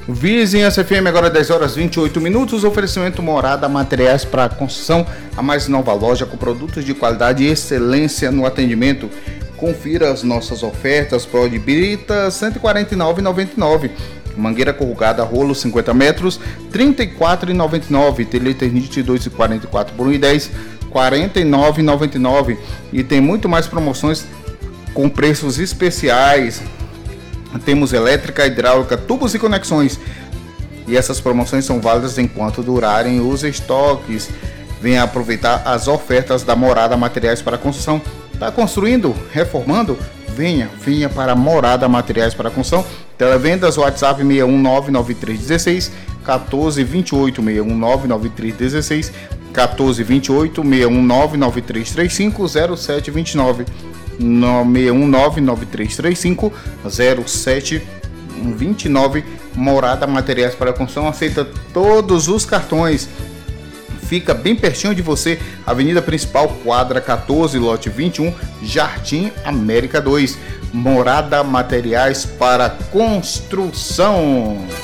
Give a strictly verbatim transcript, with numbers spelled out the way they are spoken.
Vizinhança F M, agora dez horas e vinte e oito minutos. Oferecimento Morada, materiais para construção. A mais nova loja com produtos de qualidade e excelência no atendimento. Confira as nossas ofertas. Prode Brita, cento e quarenta e nove reais e noventa e nove centavos. Mangueira corrugada, rolo cinquenta metros, trinta e quatro reais e noventa e nove centavos. Teleternite dois reais e quarenta e quatro por um real e dez centavos, quarenta e nove reais e noventa e nove centavos. E tem muito mais promoções com preços especiais. Temos elétrica, hidráulica, tubos e conexões. E essas promoções são válidas enquanto durarem os estoques. Venha aproveitar as ofertas da Morada Materiais para Construção. Está construindo? Reformando? Venha, venha para Morada Materiais para Construção. Televendas, WhatsApp seis um nove nove três um seis um quatro dois oito, seis um nove nove três um seis um quatro dois oito, seis um nove nove três três cinco zero sete dois nove, seis um nove nove três três cinco zero sete dois nove. Morada Materiais para Construção aceita todos os cartões. Fica bem pertinho de você, Avenida Principal, quadra quatorze, lote vinte e um, Jardim América dois. Morada Materiais para Construção.